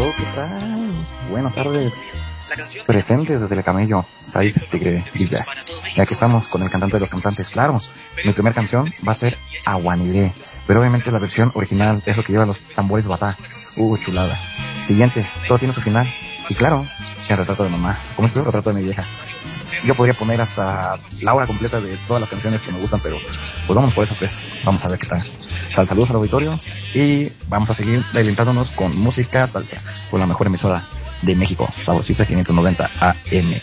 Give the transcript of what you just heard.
¿qué tal? Buenas tardes. Presentes desde el camello, Said Tigre Villa. Y aquí estamos con el cantante de los cantantes. Claro, mi primera canción va a ser Aguanilé, pero obviamente la versión original es lo que lleva los tambores batá. Chulada. Siguiente, todo tiene su final. Y claro, el retrato de mamá. Como es el retrato de mi vieja. Yo podría poner hasta la hora completa de todas las canciones que me gustan, pero pues vamos por esas tres. Vamos a ver qué tal. Saludos al auditorio y vamos a seguir deleitándonos con música salsa por la mejor emisora de México, Saborcita 590 AM.